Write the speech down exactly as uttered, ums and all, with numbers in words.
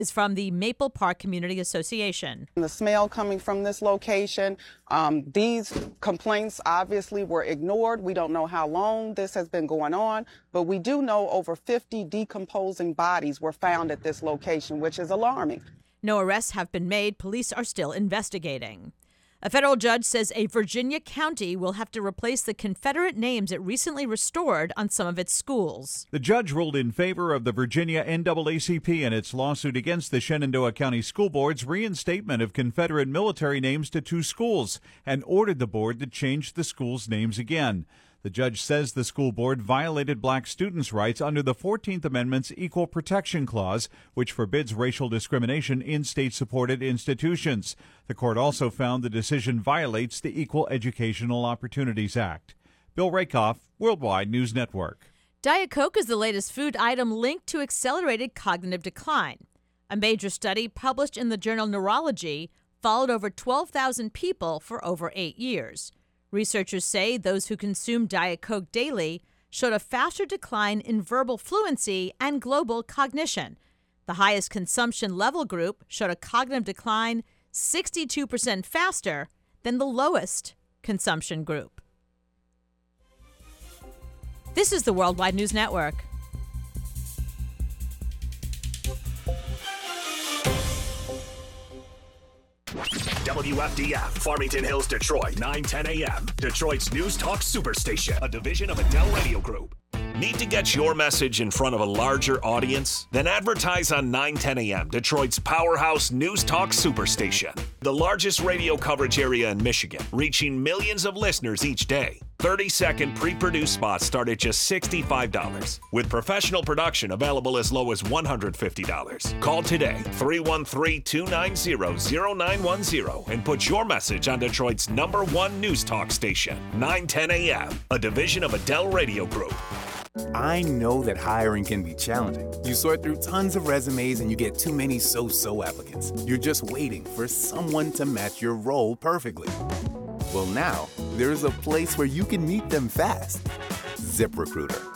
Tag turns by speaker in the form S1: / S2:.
S1: is from the Maple Park Community Association.
S2: The smell coming from this location, um, these complaints obviously were ignored. We don't know how long this has been going on, but we do know over fifty decomposing bodies were found at this location, which is alarming.
S1: No arrests have been made. Police are still investigating. A federal judge says a Virginia county will have to replace the Confederate names it recently restored on some of its schools.
S3: The judge ruled in favor of the Virginia N double A C P in its lawsuit against the Shenandoah County School Board's reinstatement of Confederate military names to two schools and ordered the board to change the schools' names again. The judge says the school board violated black students' rights under the fourteenth Amendment's Equal Protection Clause, which forbids racial discrimination in state-supported institutions. The court also found the decision violates the Equal Educational Opportunities Act. Bill Rakoff, Worldwide News Network.
S1: Diet Coke is the latest food item linked to accelerated cognitive decline. A major study published in the journal Neurology followed over twelve thousand people for over eight years. Researchers say those who consume Diet Coke daily showed a faster decline in verbal fluency and global cognition. The highest consumption level group showed a cognitive decline sixty-two percent faster than the lowest consumption group. This is the Worldwide News Network.
S4: W F D F, Farmington Hills, Detroit, nine ten a.m. Detroit's News Talk Superstation, a division of Adele Radio Group. Need to get your message in front of a larger audience? Then advertise on nine ten a.m., Detroit's powerhouse News Talk Superstation. The largest radio coverage area in Michigan, reaching millions of listeners each day. thirty-second pre-produced spots start at just sixty-five dollars, with professional production available as low as one hundred fifty dollars. Call today, three one three, two nine zero, zero nine one zero, and put your message on Detroit's number one news talk station, nine ten a.m., a division of Adele Radio Group.
S5: I know that hiring can be challenging. You sort through tons of resumes and you get too many so-so applicants. You're just waiting for someone to match your role perfectly. Well, now, there's a place where you can meet them fast. ZipRecruiter.